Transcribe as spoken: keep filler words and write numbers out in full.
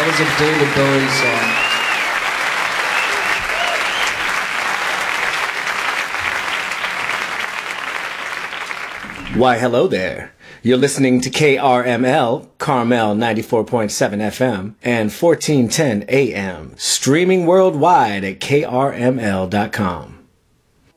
That was a David Bowie song. Why, hello there. You're listening to K R M L, Carmel ninety-four point seven F M and fourteen ten A M, streaming worldwide at K R M L dot com.